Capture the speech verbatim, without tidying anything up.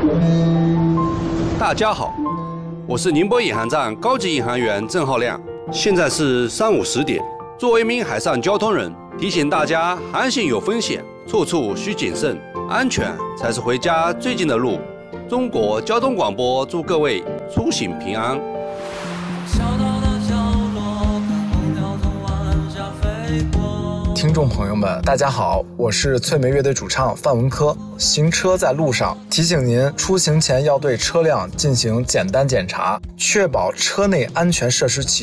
大家好，我是宁波引航站高级引航员郑浩亮，现在是上午十点。作为一名海上交通人，提醒大家航行有风险，处处需谨慎，安全才是回家最近的路。中国交通广播祝各位出行平安。 听众朋友们，大家好，我是翠梅乐队主唱范文科。行车在路上，提醒您出行前要对车辆进行简单检查，确保车内安全设施齐